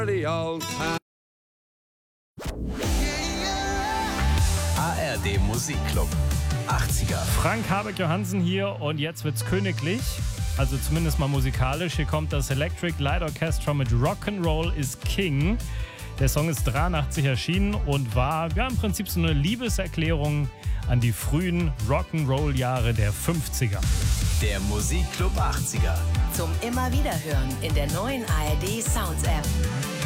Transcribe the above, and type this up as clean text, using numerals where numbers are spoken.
ARD Musikclub 80er. Frank Habeck Johansen hier und jetzt wird's königlich. Also zumindest mal musikalisch. Hier kommt das Electric Light Orchestra mit Rock'n'Roll is King. Der Song ist 83 erschienen und war im Prinzip so eine Liebeserklärung an die frühen Rock'n'Roll-Jahre der 50er. Der Musikclub 80er. Zum immer wieder hören in der neuen ARD Sounds App.